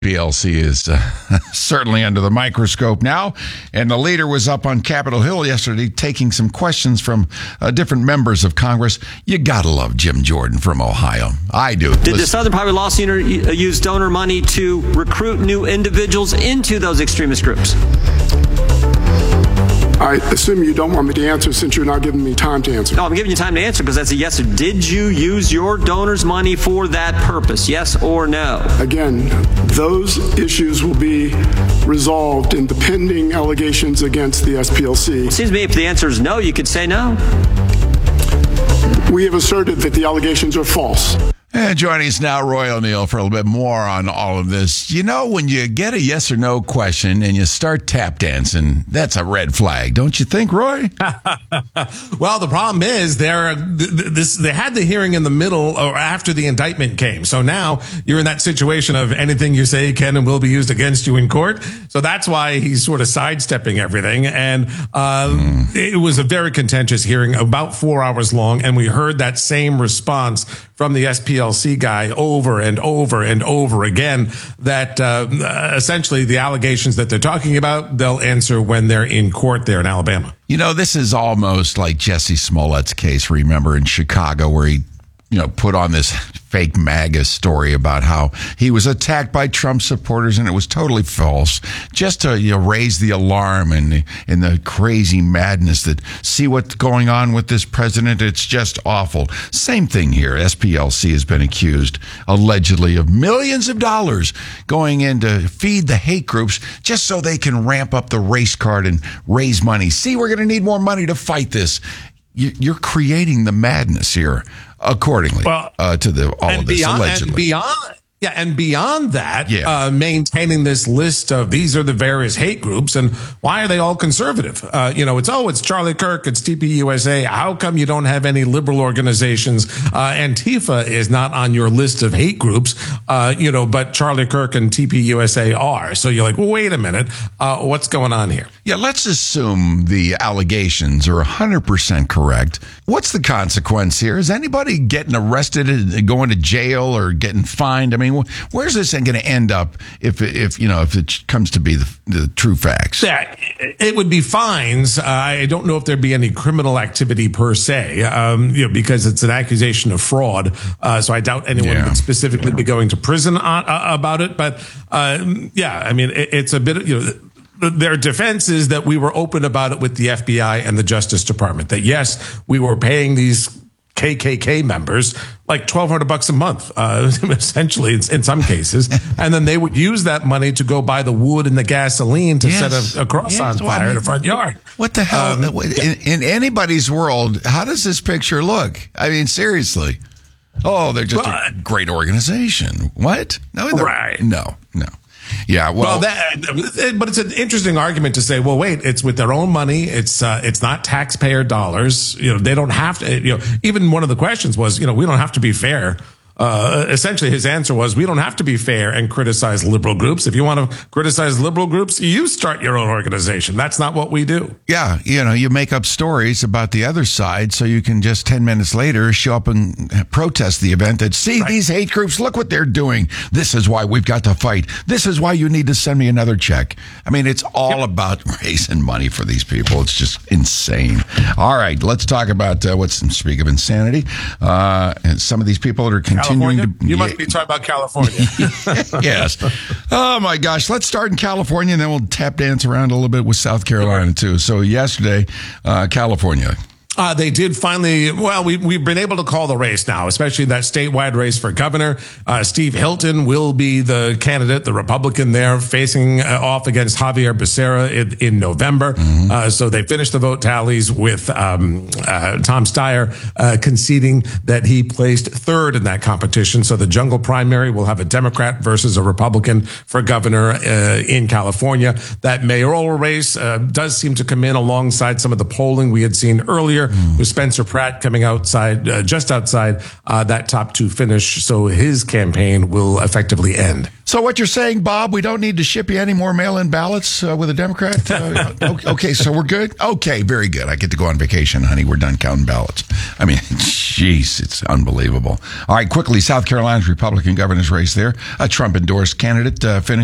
PLC is certainly under the microscope now, and the leader was up on Capitol Hill yesterday taking some questions from different members of Congress. You gotta love Jim Jordan from Ohio. I do. Did the Southern Poverty Law Center use donor money to recruit new individuals into those extremist groups? I assume you don't want me to answer since you're not giving me time to answer. No, I'm giving you time to answer because that's a yes. Did you use your donors' money for that purpose? Yes or no? Again, those issues will be resolved in the pending allegations against the SPLC. It seems to me if the answer is no, you could say no. We have asserted that the allegations are false. And joining us now, Roy O'Neill, for a little bit more on all of this. You know, when you get a yes or no question and you start tap dancing, that's a red flag, don't you think, Roy? Well, the problem is they had the hearing in the middle or after the indictment came. So now you're in that situation of anything you say can and will be used against you in court. So that's why he's sort of sidestepping everything. And it was a very contentious hearing, about 4 hours long. And we heard that same response from the SPLC guy over and over and over again, that essentially the allegations that they're talking about, they'll answer when they're in court there in Alabama. You know, this is almost like Jesse Smollett's case, remember, in Chicago, where he, put on this fake MAGA story about how he was attacked by Trump supporters, and it was totally false, just to raise the alarm and the crazy madness that see what's going on with this president. It's just awful. Same thing here. SPLC has been accused allegedly of millions of dollars going in to feed the hate groups just so they can ramp up the race card and raise money. See, we're going to need more money to fight this. You're creating the madness here, accordingly, to all of this, allegedly. And beyond that, maintaining this list of these are the various hate groups, and why are they all conservative? It's Charlie Kirk, it's TPUSA. How come you don't have any liberal organizations? Antifa is not on your list of hate groups, but Charlie Kirk and TPUSA are. So you're like, well, wait a minute, what's going on here? Yeah, let's assume the allegations are 100% correct. What's the consequence here? Is anybody getting arrested and going to jail or getting fined? I mean, where's this thing going to end up if it comes to be the true facts? Yeah, it would be fines. I don't know if there'd be any criminal activity per se, because it's an accusation of fraud. So I doubt anyone would specifically be going to prison about it. But it's a bit. Their defense is that we were open about it with the FBI and the Justice Department. That yes, we were paying these KKK members like $1,200 a month, essentially in some cases, and then they would use that money to go buy the wood and the gasoline to set a cross on fire in the front yard. What the hell? In anybody's world, how does this picture look? I mean, seriously. Oh, they're just a great organization. What? No, right? No. Yeah, but it's an interesting argument to say, well, wait, it's with their own money. It's not taxpayer dollars. They don't have to. Even one of the questions was, we don't have to be fair. Essentially, his answer was, we don't have to be fair and criticize liberal groups. If you want to criticize liberal groups, you start your own organization. That's not what we do. Yeah, you make up stories about the other side so you can just 10 minutes later show up and protest the event that, these hate groups, look what they're doing. This is why we've got to fight. This is why you need to send me another check. I mean, it's all about raising money for these people. It's just insane. All right, let's talk about speak of insanity. And some of these people that are continuing you must be talking about California. Yes. Oh, my gosh. Let's start in California, and then we'll tap dance around a little bit with South Carolina, too. So yesterday, California. They did finally, we've been able to call the race now, especially that statewide race for governor. Steve Hilton will be the candidate, the Republican there, facing off against Javier Becerra in November. Mm-hmm. So they finished the vote tallies with Tom Steyer conceding that he placed third in that competition. So the jungle primary will have a Democrat versus a Republican for governor in California. That mayoral race does seem to come in alongside some of the polling we had seen earlier, with Spencer Pratt coming outside, just outside that top two finish. So his campaign will effectively end. So what you're saying, Bob, we don't need to ship you any more mail-in ballots with a Democrat? Okay, so we're good? Okay, very good. I get to go on vacation, honey. We're done counting ballots. I mean, Jeez, it's unbelievable. All right, quickly, South Carolina's Republican governor's race there. A Trump-endorsed candidate finished